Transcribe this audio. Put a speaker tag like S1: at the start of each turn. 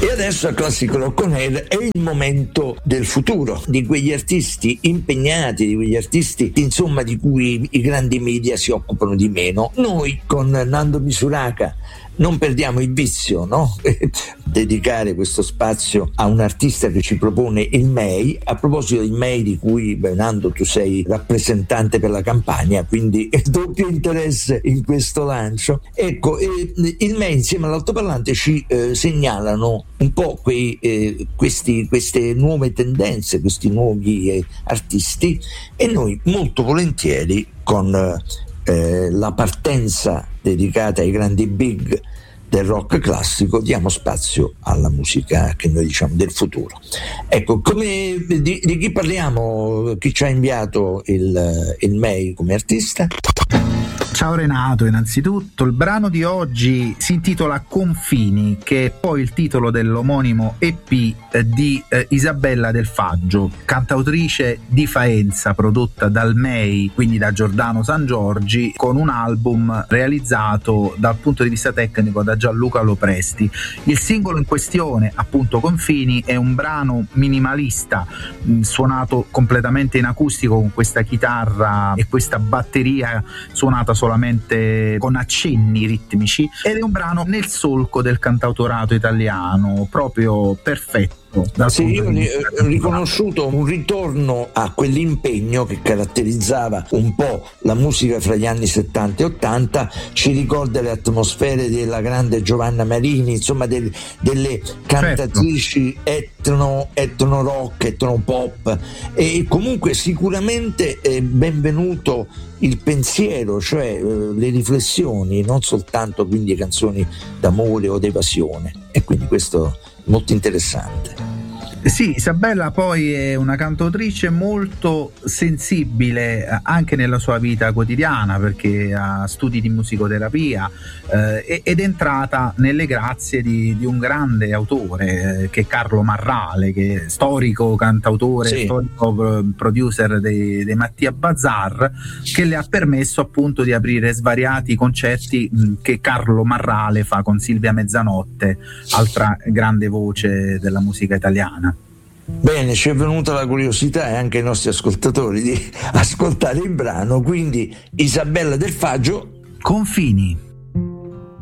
S1: E adesso a Classic Rock On Air è il momento del futuro, di quegli artisti impegnati, di quegli artisti insomma di cui i grandi media si occupano di meno. Noi con Nando Misuraka non perdiamo il vizio, no? Dedicare questo spazio a un artista che ci propone il MEI. A proposito del MEI, di cui Nando tu sei rappresentante per la Campania, quindi doppio interesse in questo lancio. Ecco, il MEI insieme all'altoparlante ci segnalano un po' queste nuove tendenze, questi nuovi artisti, e noi molto volentieri con la partenza dedicata ai grandi big del rock classico diamo spazio alla musica che noi diciamo del futuro. Ecco, di chi parliamo? Chi ci ha inviato il mail come artista?
S2: Ciao Renato, innanzitutto il brano di oggi si intitola Confini, che è poi il titolo dell'omonimo EP di Isabella Del Faggio, cantautrice di Faenza, prodotta dal MEI, quindi da Giordano San Giorgi, con un album realizzato dal punto di vista tecnico da Gianluca Lopresti. Il singolo in questione, appunto Confini, è un brano minimalista, suonato completamente in acustico con questa chitarra e questa batteria suonata solamente con accenni ritmici, ed è un brano nel solco del cantautorato italiano, proprio perfetto.
S1: Sì, io ho riconosciuto un ritorno a quell'impegno che caratterizzava un po' la musica fra gli anni 70 e 80, ci ricorda le atmosfere della grande Giovanna Marini, insomma delle cantatrici etno rock, etno pop, e comunque sicuramente è benvenuto il pensiero, cioè le riflessioni, non soltanto quindi canzoni d'amore o d'evasione, e quindi questo è molto interessante.
S2: Sì, Isabella poi è una cantautrice molto sensibile anche nella sua vita quotidiana, perché ha studi di musicoterapia ed è entrata nelle grazie di un grande autore che è Carlo Marrale, che è storico cantautore, sì, storico producer dei Mattia Bazar, che le ha permesso appunto di aprire svariati concerti che Carlo Marrale fa con Silvia Mezzanotte, altra grande voce della musica italiana.
S1: Bene, ci è venuta la curiosità, e anche ai nostri ascoltatori, di ascoltare il brano, quindi Isabella Del Faggio,
S2: Confini.